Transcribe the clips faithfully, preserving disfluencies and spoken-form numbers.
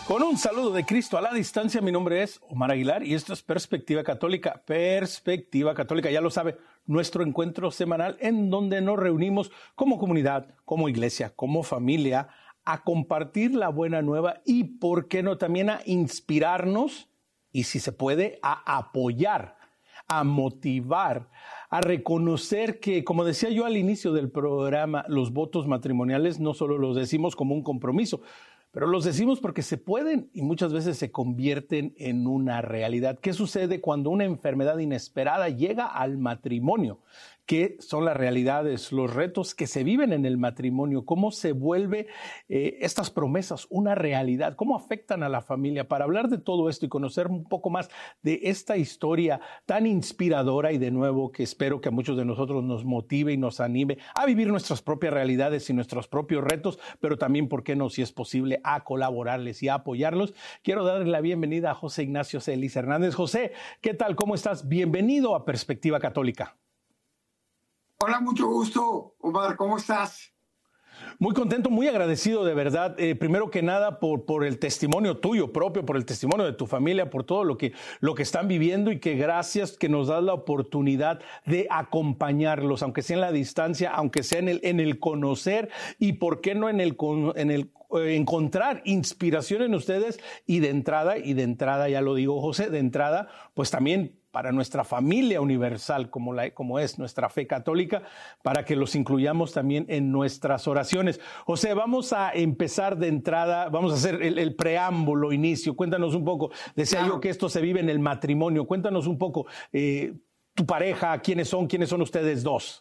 Con un saludo de Cristo a la distancia, mi nombre es Omar Aguilar y esto es Perspectiva Católica. Perspectiva Católica, ya lo sabe, nuestro encuentro semanal en donde nos reunimos como comunidad, como iglesia, como familia, a compartir la buena nueva y, por qué no, también a inspirarnos y, si se puede, a apoyar, a motivar, a reconocer que, como decía yo al inicio del programa, los votos matrimoniales no solo los decimos como un compromiso, pero los decimos porque se pueden y muchas veces se convierten en una realidad. ¿Qué sucede cuando una enfermedad inesperada llega al matrimonio? ¿Qué son las realidades, los retos que se viven en el matrimonio? ¿Cómo se vuelve eh, estas promesas una realidad? ¿Cómo afectan a la familia? Para hablar de todo esto y conocer un poco más de esta historia tan inspiradora y, de nuevo, que espero que a muchos de nosotros nos motive y nos anime a vivir nuestras propias realidades y nuestros propios retos, pero también, ¿por qué no, si es posible, a colaborarles y a apoyarlos? Quiero darle la bienvenida a José Ignacio Celis Hernández. José, ¿qué tal? ¿Cómo estás? Bienvenido a Perspectiva Católica. Hola, mucho gusto, Omar, ¿cómo estás? Muy contento, muy agradecido de verdad, eh, primero que nada por, por el testimonio tuyo propio, por el testimonio de tu familia, por todo lo que, lo que están viviendo, y que gracias que nos das la oportunidad de acompañarlos, aunque sea en la distancia, aunque sea en el, en el conocer y, por qué no, en el, en el eh, encontrar inspiración en ustedes. Y de entrada, y de entrada, ya lo digo, José, de entrada, pues también para nuestra familia universal, como, la, como es nuestra fe católica, para que los incluyamos también en nuestras oraciones. José, vamos a empezar de entrada, vamos a hacer el, el preámbulo, inicio. Cuéntanos un poco, decía claro. yo que esto se vive en el matrimonio. Cuéntanos un poco, eh, tu pareja, quiénes son, quiénes son ustedes dos.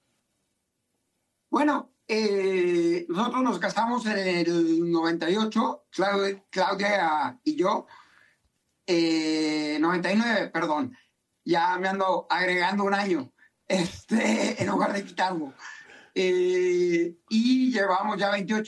Bueno, eh, nosotros nos casamos en el noventa y ocho, Claudia, Claudia y yo. Eh, noventa y nueve, perdón, ya me ando agregando un año, este, en lugar de quitarlo, eh, y llevamos ya veintiocho